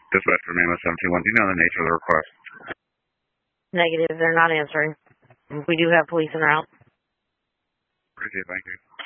Dispatch for Mammoth 721. Do you know the nature of the request? Negative. They're not answering. We do have police en route. Appreciate it. Thank you.